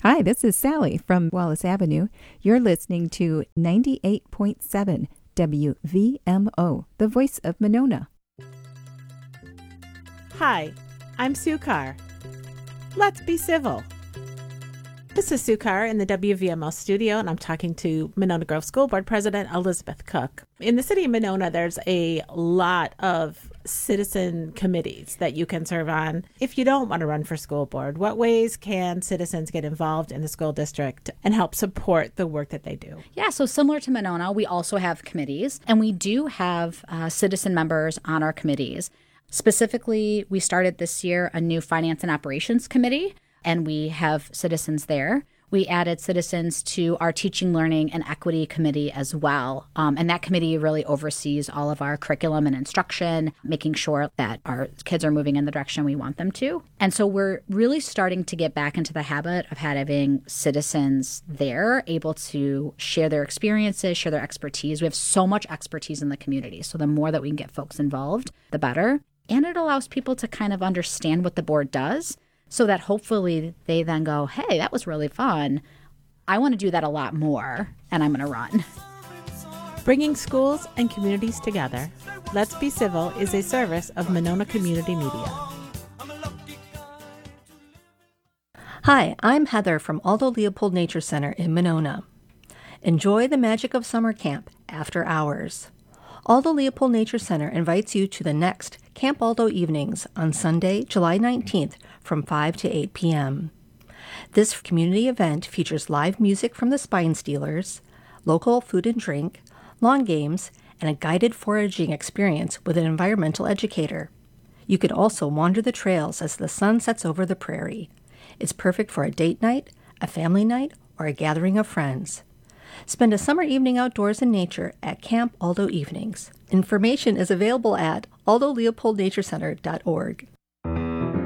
Hi, this is Sally from Wallace Avenue. You're listening to 98.7 WVMO, the voice of Monona. Hi, I'm Sue Carr. Let's be civil. This is Sue Carr in the WVMO studio, and I'm talking to Monona Grove School Board President Elizabeth Cook. In the city of Monona, there's a lot of citizen committees that you can serve on. If you don't want to run for school board, what ways can citizens get involved in the school district and help support the work that they do? Yeah, so similar to Monona, we also have committees, and we do have citizen members on our committees. Specifically, we started this year a new Finance and Operations Committee, and we have citizens there. We added citizens to our Teaching, Learning, and Equity Committee as well. And that committee really oversees all of our curriculum and instruction, making sure that our kids are moving in the direction we want them to. And so we're really starting to get back into the habit of having citizens there, able to share their experiences, share their expertise. We have so much expertise in the community. So the more that we can get folks involved, the better. And it allows people to kind of understand what the board does, so that hopefully they then go, hey, that was really fun. I want to do that a lot more, and I'm going to run. Bringing schools and communities together, Let's Be Civil is a service of Monona Community Media. Hi, I'm Heather from Aldo Leopold Nature Center in Monona. Enjoy the magic of summer camp after hours. Aldo Leopold Nature Center invites you to the next Camp Aldo Evenings on Sunday, July 19th from 5 to 8 p.m. This community event features live music from the Spine Stealers, local food and drink, lawn games, and a guided foraging experience with an environmental educator. You can also wander the trails as the sun sets over the prairie. It's perfect for a date night, a family night, or a gathering of friends. Spend a summer evening outdoors in nature at Camp Aldo Evenings. Information is available at aldoleopoldnaturecenter.org.